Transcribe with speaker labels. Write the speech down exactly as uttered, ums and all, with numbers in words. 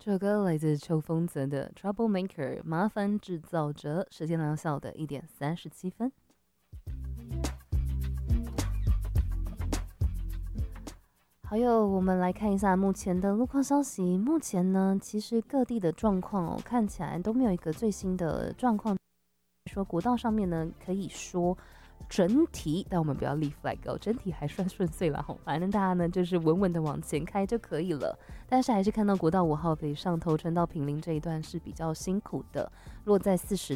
Speaker 1: 这首歌来自邱风泽的《Trouble Maker》，麻烦制造者。时间来到下午的一点三十七分。好友，我们来看一下目前的路况消息。目前呢，其实各地的状况哦，看起来都没有一个最新的状况。说国道上面呢，可以说整体，但我们不要立 flag 哦，整体还算顺遂了吼。反正大家呢就是稳稳的往前开就可以了。但是还是看到国道五号北上头城到平林这一段是比较辛苦的，落在四十